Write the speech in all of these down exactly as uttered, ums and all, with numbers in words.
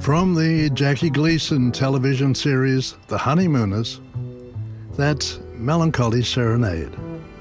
From the Jackie Gleason television series The Honeymooners, that Melancholy Serenade.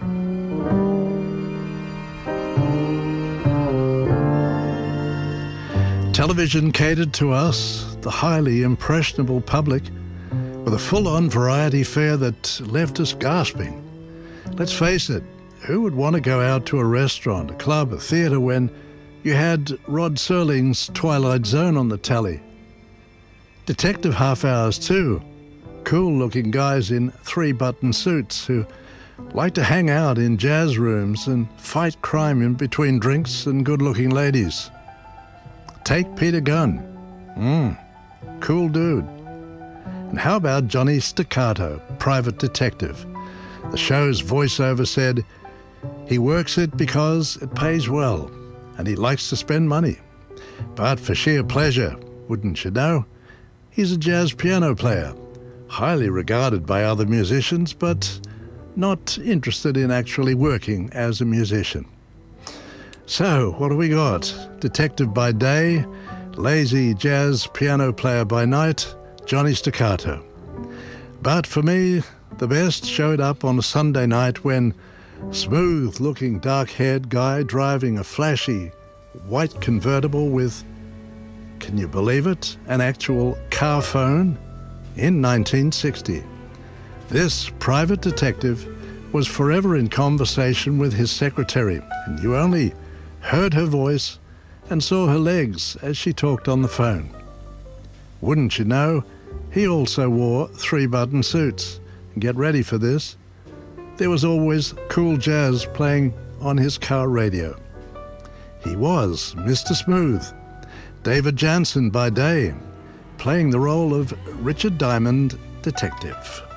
Television catered to us, the highly impressionable public, with a full-on variety fare that left us gasping. Let's face it, who would want to go out to a restaurant, a club, a theatre when you had Rod Serling's Twilight Zone on the telly? Detective half hours too. Cool-looking guys in three-button suits who like to hang out in jazz rooms and fight crime in between drinks and good-looking ladies. Take Peter Gunn. Mmm, cool dude. And how about Johnny Staccato, private detective? The show's voiceover said, he works it because it pays well, and he likes to spend money. But for sheer pleasure, wouldn't you know? He's a jazz piano player, highly regarded by other musicians, but not interested in actually working as a musician. So, what do we got? Detective by day, lazy jazz piano player by night, Johnny Staccato. But for me, the best showed up on a Sunday night when smooth-looking dark-haired guy driving a flashy white convertible with, can you believe it, an actual car phone in nineteen sixty. This private detective was forever in conversation with his secretary, and you only heard her voice and saw her legs as she talked on the phone. Wouldn't you know, he also wore three-button suits. Get ready for this. There was always cool jazz playing on his car radio. He was Mister Smooth, David Janssen by day, playing the role of Richard Diamond, detective.